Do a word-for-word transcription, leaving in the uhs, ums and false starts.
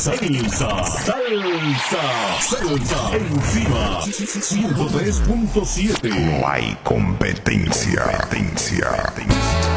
Salsa, salsa, salsa, encima ciento tres punto siete. No hay competencia. competencia.